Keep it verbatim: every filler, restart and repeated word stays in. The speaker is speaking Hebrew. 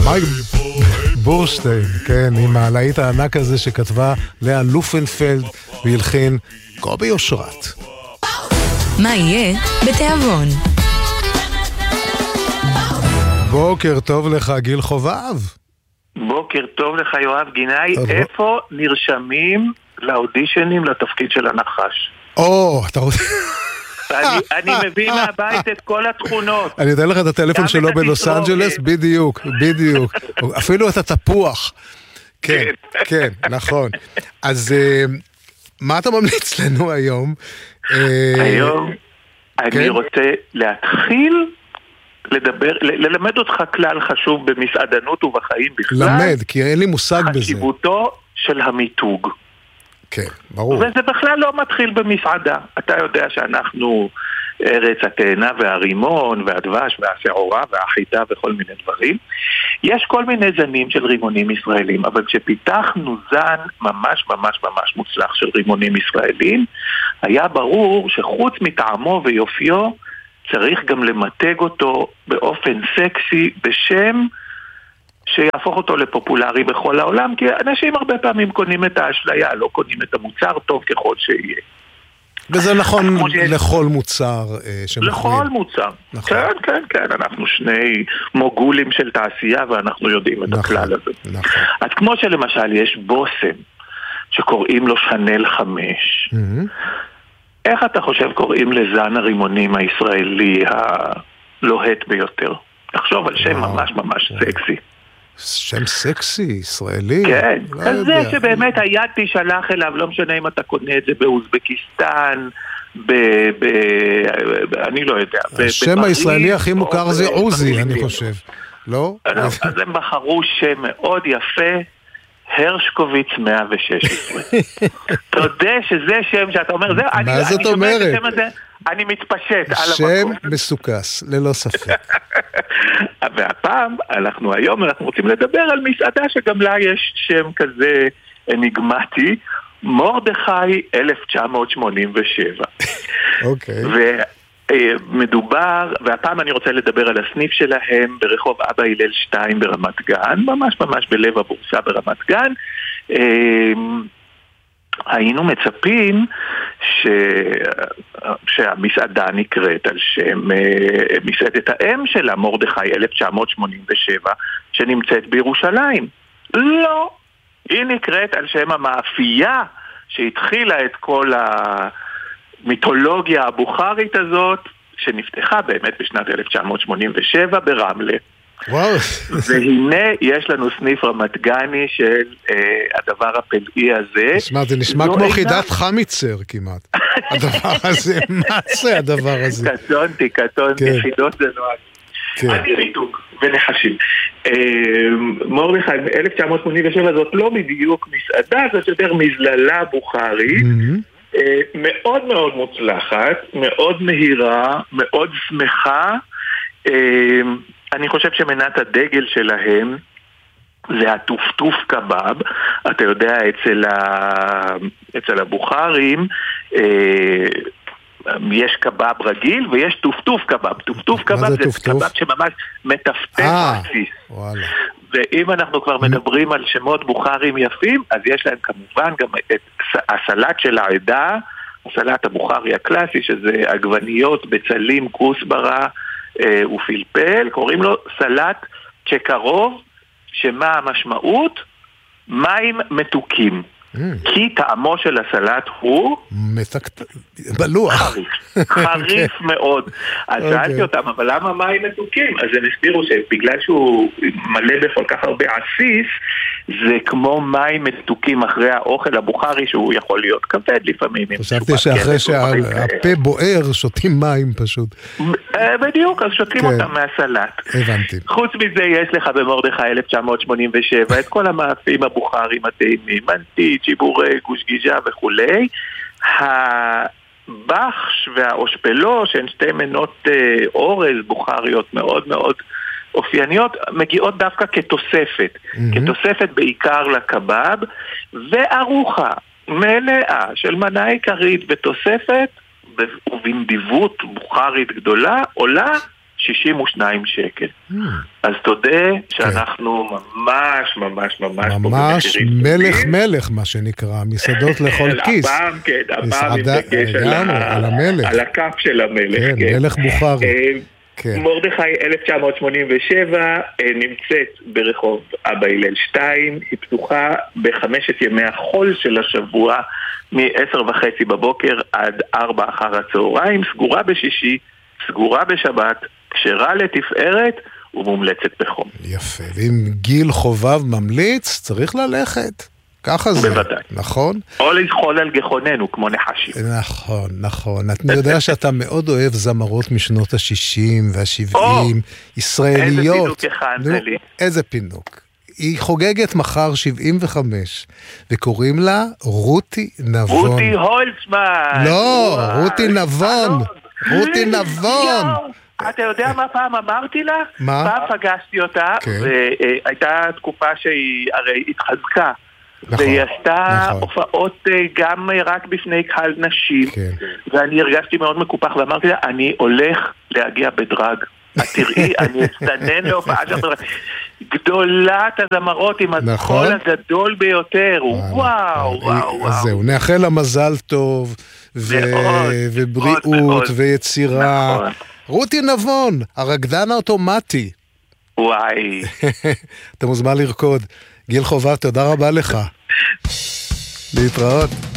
מייק בורשטיין, כן, עם הלהיט הענק הזה שכתבה לאה לופנפלד והלחין קובי אושרת. מה יהיה בתיאבון? בוקר טוב לך גיל חובב. בוקר טוב לך יואב גינאי. איפה נרשמים לאודישנים לתפקיד של הנחש? או, אתה רוצה... אני מביא מהבית את כל התכונות. אני אתן לך את הטלפון שלו בלוס אנג'לס, בדיוק, בדיוק. אפילו את התפוח. כן, כן, נכון. אז מה אתה ממליץ לנו היום? היום אני רוצה להתחיל לדבר, ללמד אותך כלל חשוב במסעדנות ובחיים בכלל. למד, כי אין לי מושג בזה. חשיבותו של המיתוג. כן, ברור. וזה בכלל לא מתחיל במסעדה. אתה יודע שאנחנו ארץ התאנה והרימון והדבש והשעורה והחיטה וכל מיני דברים. יש כל מיני זנים של רימונים ישראלים, אבל כשפיתחנו זן ממש ממש ממש מוצלח של רימונים ישראלים, היה ברור שחוץ מטעמו ויופיו, צריך גם למתג אותו באופן סקסי בשם שיהפוך אותו לפופולרי בכל העולם, כי אנשים הרבה פעמים קונים את האשליה, לא קונים את המוצר טוב ככל שיהיה. וזה נכון לכל מוצר שמוכרים. לכל מוצר. כן, כן, כן. אנחנו שני מוגולים של תעשייה ואנחנו יודעים את הכלל הזה. אז כמו שלמשל יש בוסם שקוראים לו שנל חמש. איך אתה חושב קוראים לזן הרימונים הישראלי הלוהט ביותר? תחשוב על שם ממש ממש סקסי. שם סקסי, ישראלי. כן, כזה שבאמת היד תשלח אליו, לא משנה אם אתה קונה את זה באוזבקיסטן, ב... אני לא יודע. השם הישראלי הכי מוכר זה עוזי, אני חושב. לא? אז הם בחרו שם מאוד יפה, הרשקוביץ מאה ושש עשרה. אתה יודע שזה שם שאתה אומר, מה זאת אומרת? אני מתפשט על המקום. שם מסוכס, ללא ספק. והפעם, אנחנו היום, אנחנו רוצים לדבר על מסעדה שגם לה יש שם כזה אניגמטי, מורדכי אלף תשע מאות שמונים ושבע. אוקיי. ומדובר, והפעם אני רוצה לדבר על הסניף שלהם ברחוב אבא הלל שתיים ברמת גן, ממש ממש בלב הבורסה ברמת גן. היינו מצפים ש... שהמסעדה נקראת על שם מסעדת האם שלה, מורדכי אלף תשע מאות שמונים ושבע, שנמצאת בירושלים. לא, היא נקראת על שם המאפייה שהתחילה את כל המיתולוגיה הבוכרית הזאת, שנפתחה באמת בשנת אלף תשע מאות שמונים ושבע ברמלה. וואו. והנה יש לנו סניף רמת גני של אה, הדבר הפלאי הזה. נשמע, זה נשמע כמו אינה... חידת חמיצר כמעט. הדבר הזה, מה זה הדבר הזה? קטונתי, קטונתי, כן. חידות זה נועד. כן. אני ריתוק ונחשים. אה, מורדכי אלף תשע מאות שמונים ושבע זאת לא בדיוק מסעדה, זאת יותר מזללה בוכרית. Mm-hmm. אה, מאוד מאוד מוצלחת, מאוד מהירה, מאוד שמחה. אה, אני חושב שמנת הדגל שלהם זה הטופטוף קבב. אתה יודע, אצל, ה... אצל הבוכרים אה, יש קבב רגיל ויש טופטוף קבב. טופטוף קבב זה, זה קבב שממש מטפטף בסיס. ואם אנחנו כבר מדברים על שמות בוכרים יפים, אז יש להם כמובן גם את הסלט של העדה, הסלט הבוכרי הקלאסי, שזה עגבניות, בצלים, כוסברה, ופלפל, קוראים לו סלט צ'קרוב, שמה המשמעות? מים מתוקים. כי טעמו של הסלט הוא בלוח חריף, חריף מאוד. אז שאלתי אותם, אבל למה מים מתוקים? אז הם הסבירו שבגלל שהוא מלא בכל כך הרבה עסיס, זה כמו מים מתוקים אחרי האוכל הבוכרי, שהוא יכול להיות כבד לפעמים. חשבתי שאחרי שהפה בוער שותים מים פשוט. בדיוק, אז שותים אותם מהסלט. הבנתי. חוץ מזה יש לך במורדכי אלף תשע מאות שמונים ושבע את כל המאפים הבוכרים הטעימים, מנטית, שיבורי, גושגיג'ה וכולי. הבחש והאושפלו, שהן שתי מנות אורז בוכריות מאוד מאוד אופייניות, מגיעות דווקא כתוספת, mm-hmm. כתוספת בעיקר לקבב, וארוחה מלאה של מנה עיקרית ותוספת, ובנדיבות בוכרית גדולה, עולה שישים ושניים שקל. אז תודה שאנחנו ממש ממש ממש ממש מלך מלך מה שנקרא, מסעדות לכל כיס. הפעם, כן, הפעם עם דגש על הכף של המלך. כן, מלך בוכרי. מרדכי אלף תשע מאות שמונים ושבע נמצאת ברחוב אבא הלל שתיים, היא פתוחה בחמשת ימי החול של השבוע מ-עשר וחצי בבוקר עד ארבע אחר הצהריים, סגורה בשישי, סגורה בשבת, כשרה לתפארת ומומלצת בחום. יפה, ואם גיל חובב ממליץ, צריך ללכת. ככה זה, בוודאי. נכון? או לזחול על גחוננו, כמו נחשים. נכון, נכון. אני יודע שאתה מאוד אוהב זמרות משנות ה-שישים וה-שבעים, ישראליות. איזה פינוק הכנת לי. איזה פינוק. היא חוגגת מחר שבעים וחמש, וקוראים לה רותי נבון. רותי הולצמן. לא, רותי נבון. רותי נבון. אתה יודע מה פעם אמרתי לה? מה? פעם פגשתי אותה, והייתה תקופה שהיא הרי התחזקה. נכון, והיא עשתה נכון. הופעות גם רק בפני קהל נשים, כן. ואני הרגשתי מאוד מקופח, ואמרתי לה, אני הולך להגיע בדרג. את תראי, אני אצטנן להופעה שם בדרג. גדולת הזמרות עם נכון. הקול הגדול ביותר, וואו, וואו, וואו. אז זהו, נאחל לה מזל טוב, ו... מאוד, ובריאות, מאוד, ויצירה. נכון. רותי נבון, הרקדן האוטומטי. וואי. אתה מוזמן לרקוד. גיל חובב, תודה רבה לך. להתראות.